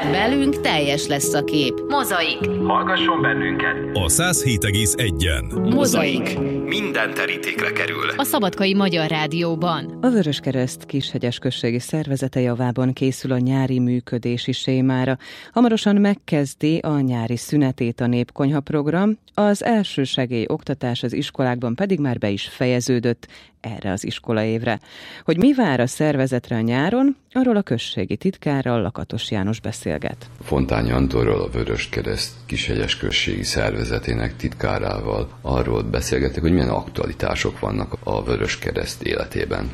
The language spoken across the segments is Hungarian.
Velünk teljes lesz a kép. Mozaik. Hallgasson bennünket a 107,1-en. Mozaik. Minden terítékre kerül. A Szabadkai Magyar Rádióban. A Vöröskereszt Kishegyes községi szervezete javában készül a nyári működési sémára. Hamarosan megkezdi a nyári szünetét a népkonyha program, az elsősegély oktatás az iskolákban pedig már be is fejeződött erre az iskolaévre. Hogy mi vár a szervezetre a nyáron, arról a községi titkárral, Lakatos János beszélget. Fontányi Antonról, a Vöröskereszt Kishegyes községi szervezetének titkárával arról beszélgettek, hogy milyen aktualitások vannak a Vöröskereszt életében.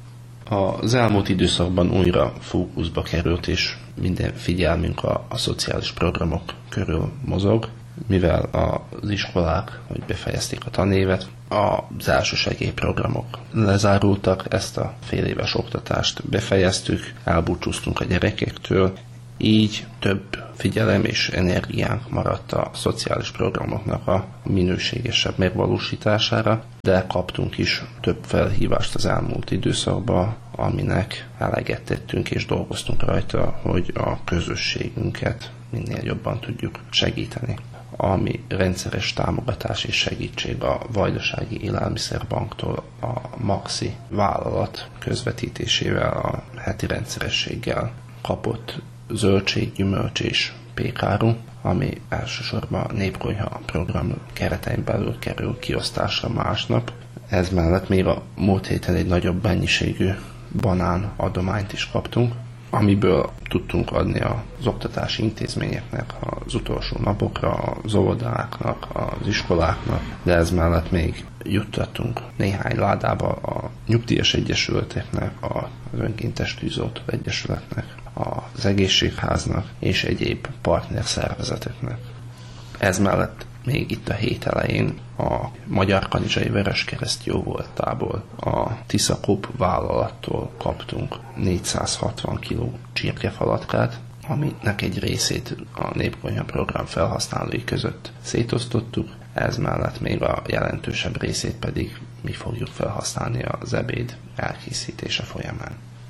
Az elmúlt időszakban újra fókuszba került, és minden figyelmünk a szociális programok körül mozog, mivel az iskolák, hogy befejezték a tanévet, az elsősegélyprogramok lezárultak, ezt a féléves oktatást befejeztük, elbúcsúztunk a gyerekektől, így több figyelem és energiánk maradt a szociális programoknak a minőségesebb megvalósítására, de kaptunk is több felhívást az elmúlt időszakban, aminek eleget tettünk és dolgoztunk rajta, hogy a közösségünket minél jobban tudjuk segíteni. Ami rendszeres támogatás és segítség a Vajdasági Élelmiszerbanktól a Maxi vállalat közvetítésével, a heti rendszerességgel kapott zöldség, gyümölcs és pékáru, ami elsősorban a népkonyha program keretein belül kerül kiosztásra másnap. Ez mellett még a múlt héten egy nagyobb mennyiségű banán adományt is kaptunk, amiből tudtunk adni az oktatási intézményeknek az utolsó napokra, az óvodáknak, az iskoláknak, de ez mellett még juttattunk néhány ládába a nyugdíjas egyesületeknek, az önkéntes tűzoltó egyesületnek, az egészségháznak és egyéb partnerszervezeteknek. Ez mellett még itt a hét elején a Magyar Kanizsai Vöröskereszt jóvoltából, a Tisza Coop vállalattól kaptunk 460 kg csirkefalatkát, aminek egy részét a népkonyha program felhasználói között szétosztottuk, ez mellett még a jelentősebb részét pedig mi fogjuk felhasználni az ebéd elkészítése folyamán.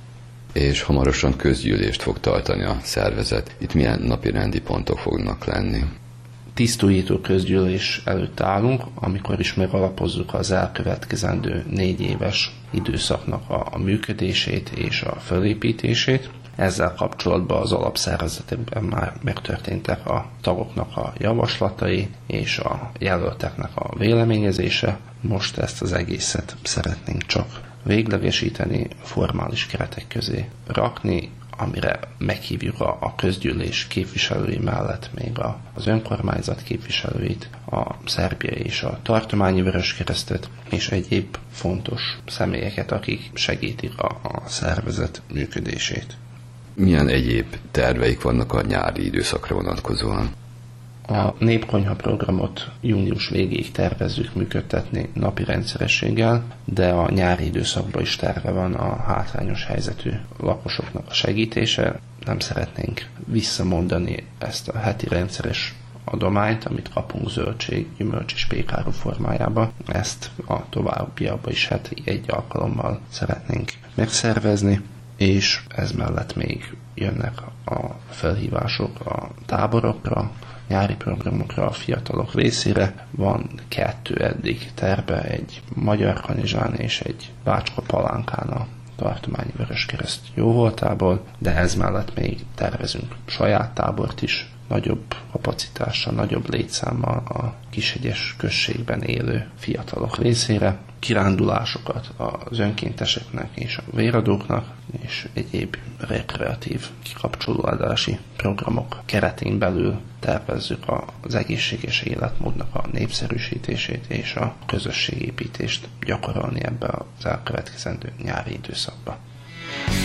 És hamarosan közgyűlést fog tartani a szervezet. Itt milyen napi rendi pontok fognak lenni? Tisztújító közgyűlés előtt állunk, amikor is megalapozzuk az elkövetkezendő 4 éves időszaknak a működését és a felépítését. Ezzel kapcsolatban az alapszervezetekben már megtörténtek a tagoknak a javaslatai és a jelölteknek a véleményezése. Most ezt az egészet szeretnénk csak véglegesíteni, formális keretek közé rakni, amire meghívjuk a közgyűlés képviselői mellett még az önkormányzat képviselőit, a szerbiai és a tartományi Vöröskeresztet, és egyéb fontos személyeket, akik segítik a szervezet működését. Milyen egyéb terveik vannak a nyári időszakra vonatkozóan? A népkonyha programot június végéig tervezzük működtetni napi rendszerességgel, de a nyári időszakban is terve van a hátrányos helyzetű lakosoknak a segítése. Nem szeretnénk visszamondani ezt a heti rendszeres adományt, amit kapunk zöldség, gyümölcs és pékáru formájába. Ezt a továbbiakban is heti 1 alkalommal szeretnénk megszervezni, és ez mellett még jönnek a felhívások a táborokra, nyári programokra a fiatalok részére. Van 2 eddig terve, egy Magyarkanizsán és egy Bácska-Palánkán a tartományi Vöröskereszt jóvoltából, de ez mellett még tervezünk saját tábort is, nagyobb kapacitással, nagyobb létszámmal a Kishegyes községben élő fiatalok részére, kirándulásokat az önkénteseknek és a véradóknak, és egyéb rekreatív kikapcsolódási programok keretén belül tervezzük az egészséges életmódnak a népszerűsítését és a közösségépítést gyakorolni ebbe az elkövetkezendő nyári időszakba.